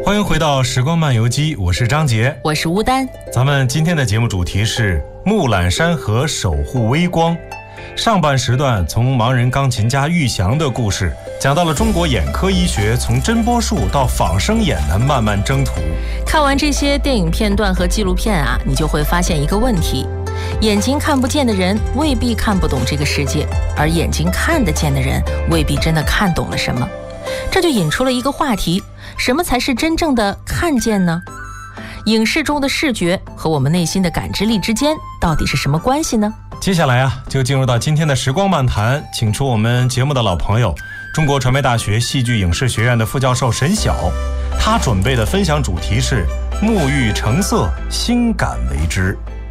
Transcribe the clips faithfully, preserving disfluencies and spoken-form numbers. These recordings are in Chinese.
欢迎回到时光漫游记，我是张杰， 我是吴丹。 咱们今天的节目主题是木兰山河守护微光。上半时段从盲人钢琴家玉祥的故事讲到了中国眼科医学从针波术到仿生眼的漫漫征途。 看完这些电影片段和纪录片啊，你就会发现一个问题：眼睛看不见的人未必看不懂这个世界，而眼睛看得见的人未必真的看懂了什么。这就引出了一个话题：什么才是真正的看见呢？影视中的视觉和我们内心的感知力之间到底是什么关系呢？ 接下来啊，就进入到今天的时光漫谈，请出我们节目的老朋友，中国传媒大学戏剧影视学院的副教授沈晓。他准备的分享主题是沐浴成色，心感为之。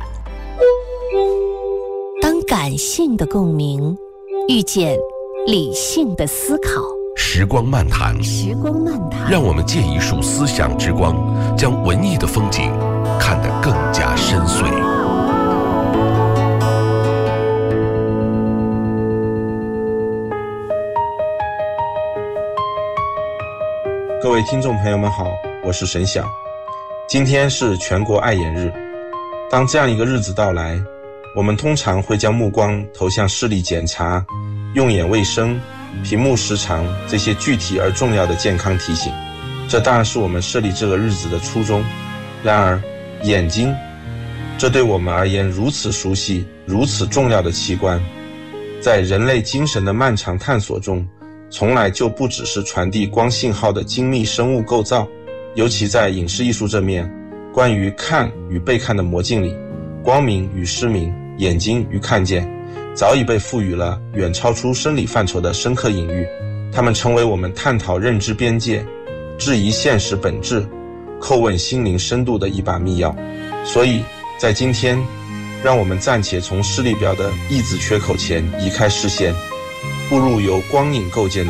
当感性的共鸣遇见理性的思考， 时光漫谈， 时光漫谈， 让我们借一束思想之光，将文艺的风景看得更加深邃。 各位听众朋友们好，我是沈晓。今天是全国爱眼日，当这样一个日子到来，我们通常会将目光投向视力检查、用眼卫生、屏幕时长这些具体而重要的健康提醒，这当然是我们设立这个日子的初衷。然而，眼睛，这对我们而言如此熟悉、如此重要的器官，在人类精神的漫长探索中，从来就不只是传递光信号的精密生物构造。尤其在影视艺术这面，关于看与被看的魔镜里，光明与失明，眼睛与看见，早已被赋予了远超出生理范畴的深刻隐喻，它们成为我们探讨认知边界、质疑现实本质、叩问心灵深度的一把密钥。所以在今天，让我们暂且从视力表的义字缺口前移开视线，步入由光影构建的